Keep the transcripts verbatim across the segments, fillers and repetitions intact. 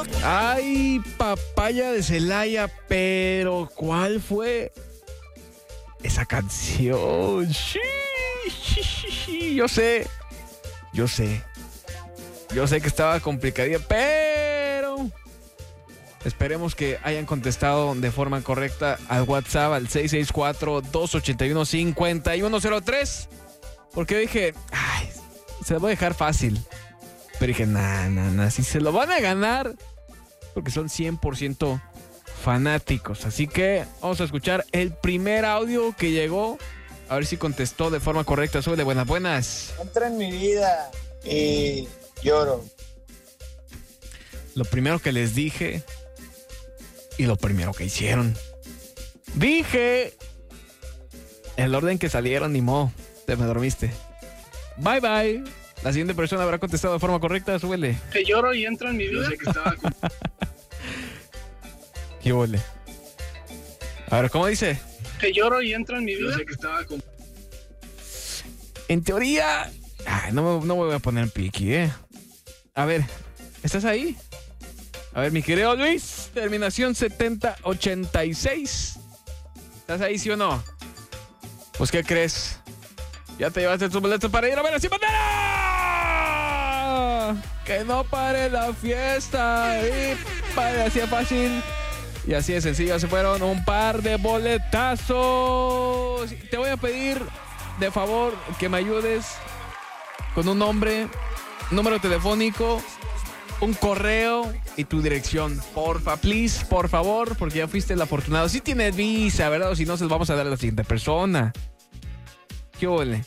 Ay, papaya de Celaya, pero ¿cuál fue esa canción? Sí, sí, sí, sí, yo sé, yo sé, yo sé que estaba complicadilla, pero esperemos que hayan contestado de forma correcta al WhatsApp al seis seis cuatro, dos ocho uno, cinco uno cero tres, porque dije, ay, se lo voy a dejar fácil, pero dije, nah, nah, nah, si se lo van a ganar, porque son cien por ciento fanáticos. Así que vamos a escuchar el primer audio que llegó. A ver si contestó de forma correcta. Soy de buenas, buenas. Entra en mi vida y lloro. Lo primero que les dije y lo primero que hicieron. Dije el orden que salieron, ni modo. Te me dormiste. Bye, bye. La siguiente persona habrá contestado de forma correcta. Súbele. Que lloro y entra en mi vida. Yo sé que estaba con... ¿Qué huele? A ver, ¿cómo dice? Que lloro y entra en mi Yo vida. sé que estaba con... En teoría... Ay, no, me, no me voy a poner piqui, ¿eh? A ver, ¿estás ahí? A ver, mi querido Luis, terminación setenta ochenta y seis. ¿Estás ahí, sí o no? Pues, ¿qué crees? Ya te llevaste tus boletos para ir a ver a Sin Bandera. Que no pare la fiesta. Y parecía fácil. Y así de sencillo se fueron un par de boletazos. Te voy a pedir de favor que me ayudes con un nombre, número telefónico, un correo y tu dirección. Porfa, please, por favor, porque ya fuiste el afortunado. Si tienes visa, ¿verdad? O si no, se los vamos a dar a la siguiente persona. ¿Qué huele?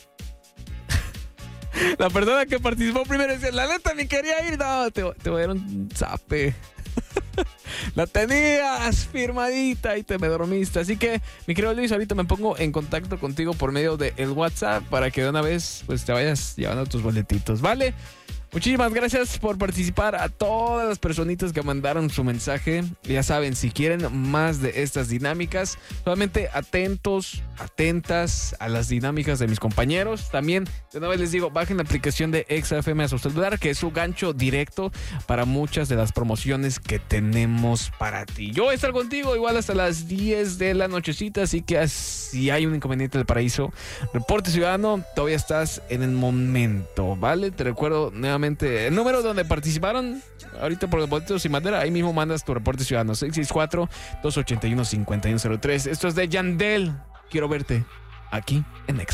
La persona que participó primero decía, la neta ni quería ir. No, te, te voy a dar un zape. La tenías firmadita y te me dormiste. Así que, mi querido Luis, ahorita me pongo en contacto contigo por medio del WhatsApp para que de una vez pues te vayas llevando tus boletitos, ¿vale? Muchísimas gracias por participar a todas las personitas que mandaron su mensaje. Ya saben, si quieren más de estas dinámicas, solamente atentos, atentas a las dinámicas de mis compañeros. También, de una vez les digo, bajen la aplicación de Exa F M a su celular, que es su gancho directo para muchas de las promociones que tenemos para ti. Yo voy a estar contigo igual hasta las diez de la nochecita, así que si hay un inconveniente del paraíso, reporte ciudadano, todavía estás en el momento, ¿vale? Te recuerdo nuevamente el número donde participaron ahorita por los boletos Sin Bandera. Ahí mismo mandas tu reporte ciudadano, seis seis cuatro, dos ocho uno, cinco uno cero tres. Esto es de Yandel. Quiero verte aquí en Exa.